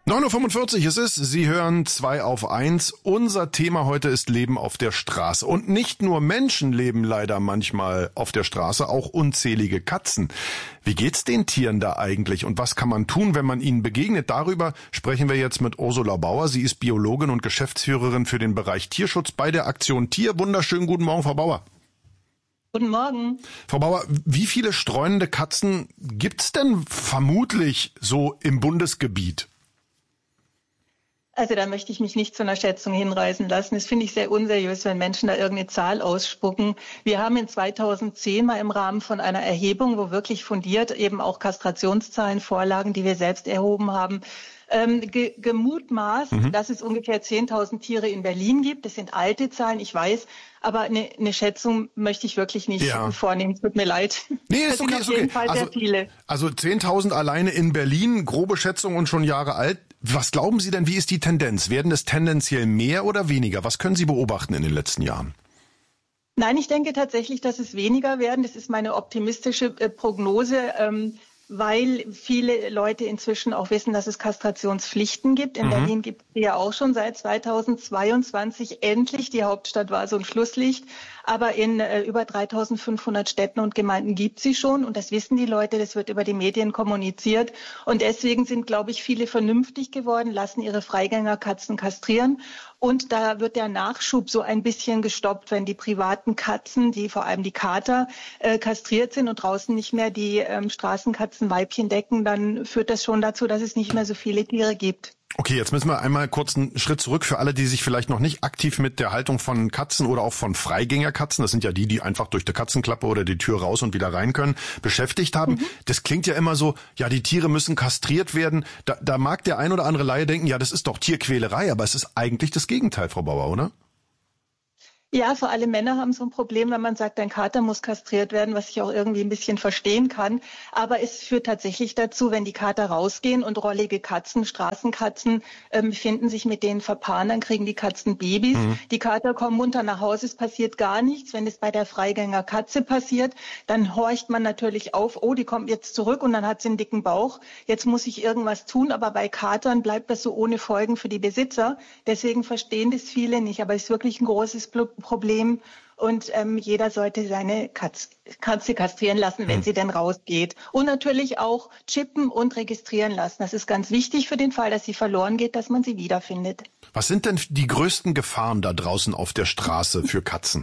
9:45 Uhr ist es. Sie hören 2 auf 1. Unser Thema heute ist Leben auf der Straße. Und nicht nur Menschen leben leider manchmal auf der Straße, auch unzählige Katzen. Wie geht's den Tieren da eigentlich und was kann man tun, wenn man ihnen begegnet? Darüber sprechen wir jetzt mit Ursula Bauer. Sie ist Biologin und Geschäftsführerin für den Bereich Tierschutz bei der Aktion Tier. Wunderschönen guten Morgen, Frau Bauer. Guten Morgen. Frau Bauer, wie viele streunende Katzen gibt's denn vermutlich so im Bundesgebiet? Also da möchte ich mich nicht zu einer Schätzung hinreißen lassen. Das finde ich sehr unseriös, wenn Menschen da irgendeine Zahl ausspucken. Wir haben in 2010 mal im Rahmen von einer Erhebung, wo wirklich fundiert eben auch Kastrationszahlen vorlagen, die wir selbst erhoben haben, gemutmaßt, dass es ungefähr 10.000 Tiere in Berlin gibt. Das sind alte Zahlen, ich weiß, aber eine Schätzung möchte ich wirklich nicht vornehmen. Tut mir leid. Nee, ist das okay, sind auf jeden Fall sehr viele. Also 10.000 alleine in Berlin, grobe Schätzung und schon Jahre alt. Was glauben Sie denn, wie ist die Tendenz? Werden es tendenziell mehr oder weniger? Was können Sie beobachten in den letzten Jahren? Nein, ich denke tatsächlich, dass es weniger werden. Das ist meine optimistische Prognose, weil viele Leute inzwischen auch wissen, dass es Kastrationspflichten gibt. In Berlin gibt es die ja auch schon seit 2022 endlich. Die Hauptstadt war so ein Schlusslicht. Aber in über 3.500 Städten und Gemeinden gibt sie schon. Und das wissen die Leute, das wird über die Medien kommuniziert. Und deswegen sind, glaube ich, viele vernünftig geworden, lassen ihre Freigängerkatzen kastrieren. Und da wird der Nachschub so ein bisschen gestoppt, wenn die privaten Katzen, die vor allem die Kater, kastriert sind und draußen nicht mehr die Straßenkatzenweibchen decken, dann führt das schon dazu, dass es nicht mehr so viele Tiere gibt. Okay, jetzt müssen wir einmal kurz einen Schritt zurück für alle, die sich vielleicht noch nicht aktiv mit der Haltung von Katzen oder auch von Freigängerkatzen, das sind ja die einfach durch die Katzenklappe oder die Tür raus und wieder rein können, beschäftigt haben. Das klingt ja immer so, ja, die Tiere müssen kastriert werden. Da mag der ein oder andere Laie denken, ja, das ist doch Tierquälerei, aber es ist eigentlich das Gegenteil, Frau Bauer, oder? Ja, vor allem Männer haben so ein Problem, wenn man sagt, ein Kater muss kastriert werden, was ich auch irgendwie ein bisschen verstehen kann. Aber es führt tatsächlich dazu, wenn die Kater rausgehen und rollige Katzen, Straßenkatzen finden sich mit denen verpaaren, dann kriegen die Katzen Babys. Die Kater kommen munter nach Hause, es passiert gar nichts. Wenn es bei der Freigängerkatze passiert, dann horcht man natürlich auf, oh, die kommt jetzt zurück und dann hat sie einen dicken Bauch. Jetzt muss ich irgendwas tun, aber bei Katern bleibt das so ohne Folgen für die Besitzer. Deswegen verstehen das viele nicht, aber es ist wirklich ein großes Problem und jeder sollte seine Katze kastrieren lassen, wenn sie denn rausgeht. Und natürlich auch chippen und registrieren lassen. Das ist ganz wichtig für den Fall, dass sie verloren geht, dass man sie wiederfindet. Was sind denn die größten Gefahren da draußen auf der Straße für Katzen?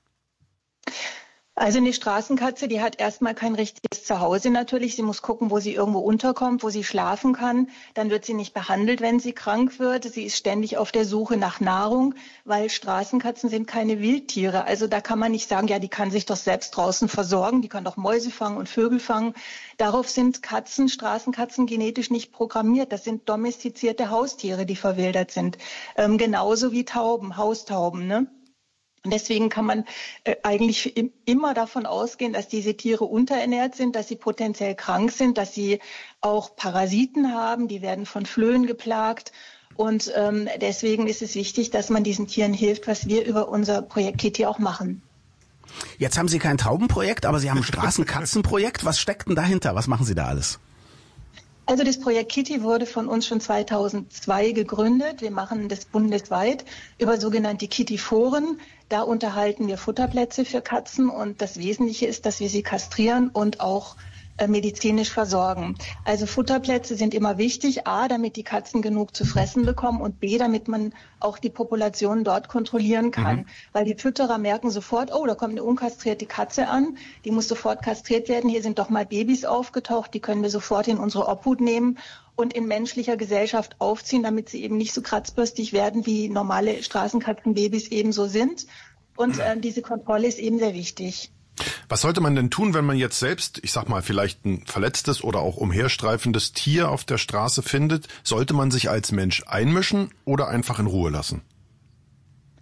Also eine Straßenkatze, die hat erstmal kein richtiges Zuhause natürlich. Sie muss gucken, wo sie irgendwo unterkommt, wo sie schlafen kann. Dann wird sie nicht behandelt, wenn sie krank wird. Sie ist ständig auf der Suche nach Nahrung, weil Straßenkatzen sind keine Wildtiere. Also da kann man nicht sagen, ja, die kann sich doch selbst draußen versorgen. Die kann doch Mäuse fangen und Vögel fangen. Darauf sind Straßenkatzen genetisch nicht programmiert. Das sind domestizierte Haustiere, die verwildert sind. Genauso wie Tauben, Haustauben, ne? Und deswegen kann man eigentlich immer davon ausgehen, dass diese Tiere unterernährt sind, dass sie potenziell krank sind, dass sie auch Parasiten haben, die werden von Flöhen geplagt. Und deswegen ist es wichtig, dass man diesen Tieren hilft, was wir über unser Projekt Kitty auch machen. Jetzt haben Sie kein Taubenprojekt, aber Sie haben ein Straßenkatzenprojekt. Was steckt denn dahinter? Was machen Sie da alles? Also das Projekt Kitty wurde von uns schon 2002 gegründet. Wir machen das bundesweit über sogenannte Kitty-Foren. Da unterhalten wir Futterplätze für Katzen und das Wesentliche ist, dass wir sie kastrieren und auch medizinisch versorgen. Also Futterplätze sind immer wichtig, A, damit die Katzen genug zu fressen bekommen und B, damit man auch die Population dort kontrollieren kann. Weil die Fütterer merken sofort, oh, da kommt eine unkastrierte Katze an, die muss sofort kastriert werden, hier sind doch mal Babys aufgetaucht, die können wir sofort in unsere Obhut nehmen und in menschlicher Gesellschaft aufziehen, damit sie eben nicht so kratzbürstig werden, wie normale Straßenkatzenbabys eben so sind. Und diese Kontrolle ist eben sehr wichtig. Was sollte man denn tun, wenn man jetzt selbst, ich sag mal, vielleicht ein verletztes oder auch umherstreifendes Tier auf der Straße findet? Sollte man sich als Mensch einmischen oder einfach in Ruhe lassen?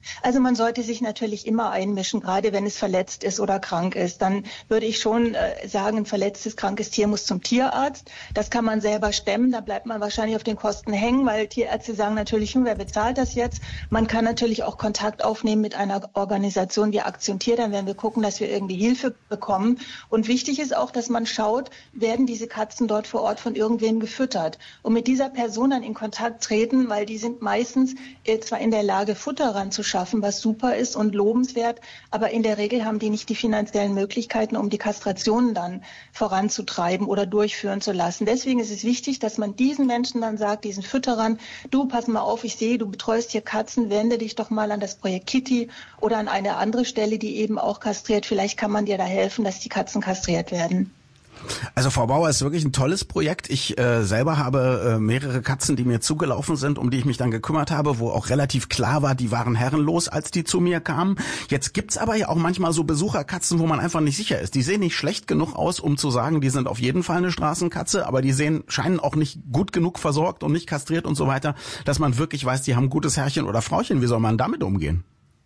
Also man sollte sich natürlich immer einmischen, gerade wenn es verletzt ist oder krank ist. Dann würde ich schon sagen, ein verletztes, krankes Tier muss zum Tierarzt. Das kann man selber stemmen, da bleibt man wahrscheinlich auf den Kosten hängen, weil Tierärzte sagen natürlich, wer bezahlt das jetzt? Man kann natürlich auch Kontakt aufnehmen mit einer Organisation wie Aktion Tier, dann werden wir gucken, dass wir irgendwie Hilfe bekommen. Und wichtig ist auch, dass man schaut, werden diese Katzen dort vor Ort von irgendwem gefüttert? Und mit dieser Person dann in Kontakt treten, weil die sind meistens zwar in der Lage, Futter ranzuschaffen, was super ist und lobenswert, aber in der Regel haben die nicht die finanziellen Möglichkeiten, um die Kastrationen dann voranzutreiben oder durchführen zu lassen. Deswegen ist es wichtig, dass man diesen Menschen dann sagt, diesen Fütterern, du pass mal auf, ich sehe, du betreust hier Katzen, wende dich doch mal an das Projekt Kitty oder an eine andere Stelle, die eben auch kastriert. Vielleicht kann man dir da helfen, dass die Katzen kastriert werden. Also Frau Bauer, ist wirklich ein tolles Projekt. Ich selber habe mehrere Katzen, die mir zugelaufen sind, um die ich mich dann gekümmert habe, wo auch relativ klar war, die waren herrenlos, als die zu mir kamen. Jetzt gibt's aber ja auch manchmal so Besucherkatzen, wo man einfach nicht sicher ist. Die sehen nicht schlecht genug aus, um zu sagen, die sind auf jeden Fall eine Straßenkatze, aber die scheinen auch nicht gut genug versorgt und nicht kastriert und so weiter, dass man wirklich weiß, die haben ein gutes Herrchen oder Frauchen. Wie soll man damit umgehen?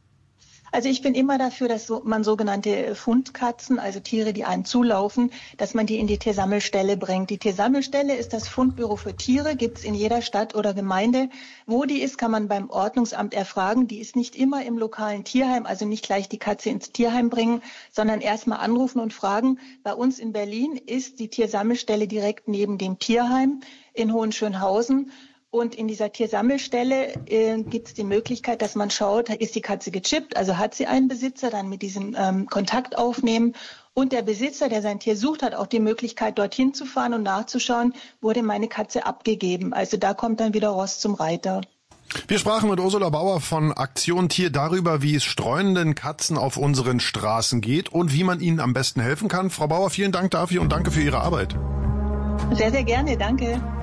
Also ich bin immer dafür, dass man sogenannte Fundkatzen, also Tiere, die einem zulaufen, dass man die in die Tiersammelstelle bringt. Die Tiersammelstelle ist das Fundbüro für Tiere, gibt's in jeder Stadt oder Gemeinde. Wo die ist, kann man beim Ordnungsamt erfragen. Die ist nicht immer im lokalen Tierheim, also nicht gleich die Katze ins Tierheim bringen, sondern erstmal anrufen und fragen. Bei uns in Berlin ist die Tiersammelstelle direkt neben dem Tierheim in Hohenschönhausen. Und in dieser Tiersammelstelle gibt es die Möglichkeit, dass man schaut, ist die Katze gechippt, also hat sie einen Besitzer, dann mit diesem Kontakt aufnehmen. Und der Besitzer, der sein Tier sucht, hat auch die Möglichkeit, dorthin zu fahren und nachzuschauen, wurde meine Katze abgegeben. Also da kommt dann wieder Ross zum Reiter. Wir sprachen mit Ursula Bauer von Aktion Tier darüber, wie es streunenden Katzen auf unseren Straßen geht und wie man ihnen am besten helfen kann. Frau Bauer, vielen Dank dafür und danke für Ihre Arbeit. Sehr, sehr gerne, danke.